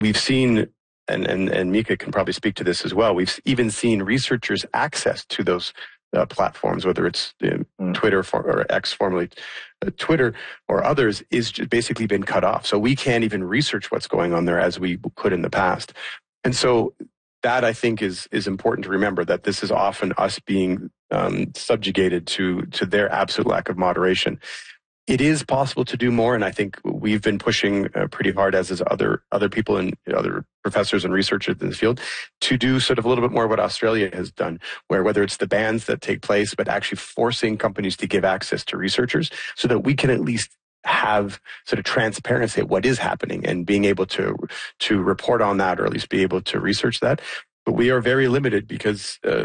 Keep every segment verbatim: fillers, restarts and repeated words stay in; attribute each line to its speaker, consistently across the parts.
Speaker 1: we've seen, and, and, and Mika can probably speak to this as well, we've even seen researchers access to those uh, platforms, whether it's uh, mm. Twitter for, or X, formerly uh, Twitter, or others, is just basically been cut off. So we can't even research what's going on there as we could in the past. And so that, I think, is is important to remember, that this is often us being um, subjugated to to their absolute lack of moderation. It is possible to do more, and I think we've been pushing uh, pretty hard, as is other other people and other professors and researchers in the field, to do sort of a little bit more what Australia has done, where whether it's the bans that take place, but actually forcing companies to give access to researchers so that we can at least have sort of transparency at what is happening and being able to to report on that, or at least be able to research that. But we are very limited because uh,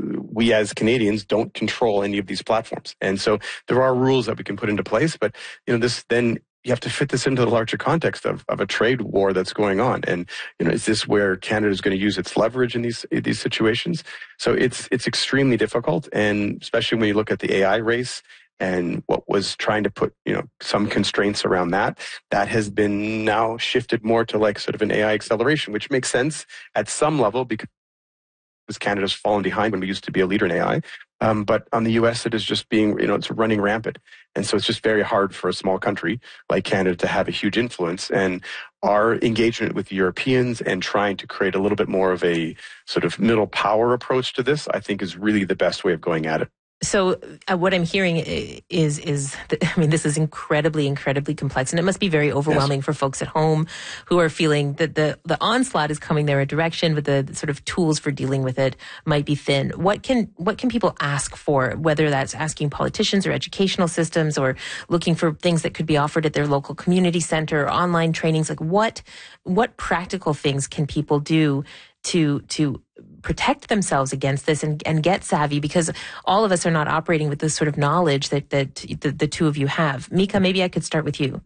Speaker 1: we as Canadians don't control any of these platforms. And so there are rules that we can put into place, but you know, this then you have to fit this into the larger context of, of a trade war that's going on. And you know, is this where Canada is going to use its leverage in these in these situations? So it's it's extremely difficult, and especially when you look at the A I race and what was trying to put, you know, some constraints around that, that has been now shifted more to like sort of an A I acceleration, which makes sense at some level because Canada's fallen behind when we used to be a leader in A I. Um, but on the U S, it is just being, you know, it's running rampant. And so it's just very hard for a small country like Canada to have a huge influence. And our engagement with Europeans and trying to create a little bit more of a sort of middle power approach to this, I think, is really the best way of going at it.
Speaker 2: So uh, what I'm hearing is, is that, I mean, this is incredibly, incredibly complex, and it must be very overwhelming yes. for folks at home who are feeling that the, the onslaught is coming their direction, but the, the sort of tools for dealing with it might be thin. What can, what can people ask for, whether that's asking politicians or educational systems, or looking for things that could be offered at their local community center or online trainings? Like what, what practical things can people do to to protect themselves against this and, and get savvy, because all of us are not operating with this sort of knowledge that, that the, the two of you have. Mika, maybe I could start with you.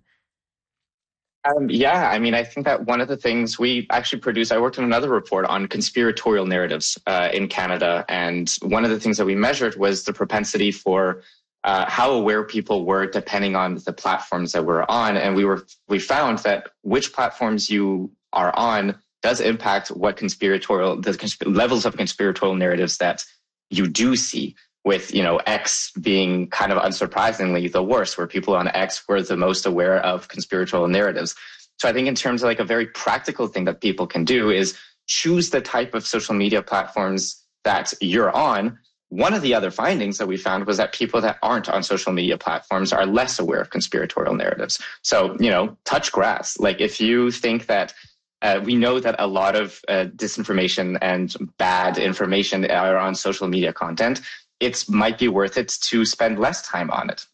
Speaker 3: Um, yeah, I mean, I think that one of the things we actually produced, I worked on another report on conspiratorial narratives uh, in Canada. And one of the things that we measured was the propensity for uh, how aware people were depending on the platforms that we're on. And we were we found that which platforms you are on does impact what conspiratorial, the consp- levels of conspiratorial narratives that you do see, with, you know, X being kind of unsurprisingly the worst, where people on X were the most aware of conspiratorial narratives. So I think in terms of like a very practical thing that people can do is choose the type of social media platforms that you're on. One of the other findings that we found was that people that aren't on social media platforms are less aware of conspiratorial narratives. So, you know, touch grass. Like if you think that Uh, we know that a lot of uh, disinformation and bad information are on social media content. It might be worth it to spend less time on it.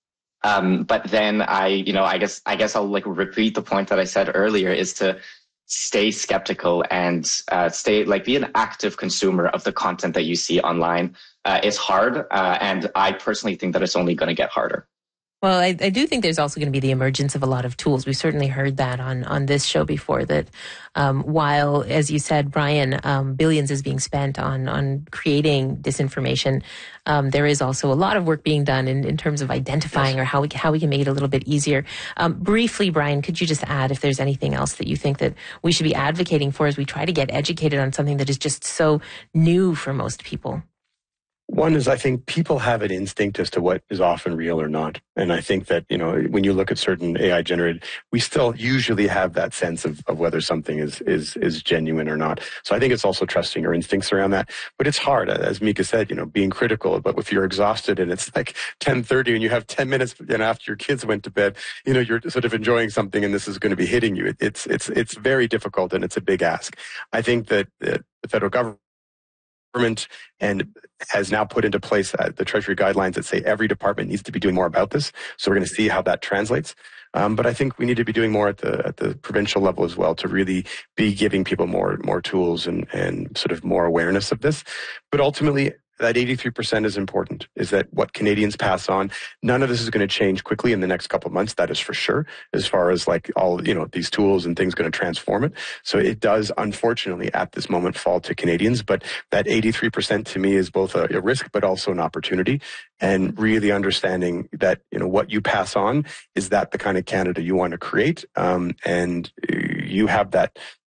Speaker 3: Um, but then I, you know, I guess, I guess I'll like repeat the point that I said earlier, is to stay skeptical and uh, stay like be an active consumer of the content that you see online. Uh, it's hard, uh, and I personally think that it's only going to get harder.
Speaker 2: Well, I, I do think there's also going to be the emergence of a lot of tools. We've certainly heard that on, on this show before, that um, while, as you said, Brian, um, billions is being spent on, on creating disinformation, um, there is also a lot of work being done in, in terms of identifying or how we, how we can make it a little bit easier. Um, briefly, Brian, could you just add if there's anything else that you think that we should be advocating for as we try to get educated on something that is just so new for most people?
Speaker 1: One is, I think people have an instinct as to what is often real or not. And I think that, you know, when you look at certain A I generated, we still usually have that sense of, of whether something is, is, is genuine or not. So I think it's also trusting your instincts around that. But it's hard, as Mika said, you know, being critical. But if you're exhausted and it's like ten thirty and you have ten minutes, you know, after your kids went to bed, you know, you're sort of enjoying something and this is going to be hitting you. It, it's, it's, it's very difficult and it's a big ask. I think that uh, the federal government government and has now put into place uh, the Treasury guidelines that say every department needs to be doing more about this. So we're going to see how that translates. Um, but I think we need to be doing more at the at the provincial level as well to really be giving people more more tools and and sort of more awareness of this. But ultimately, that eighty-three percent is important, is that what Canadians pass on. None of this is going to change quickly in the next couple of months, that is for sure, as far as like all, you know, these tools and things going to transform it. So it does, unfortunately, at this moment fall to Canadians. But that eighty-three percent to me is both a, a risk, but also an opportunity. And really understanding that, you know, what you pass on, is that the kind of Canada you want to create? Um, and you have that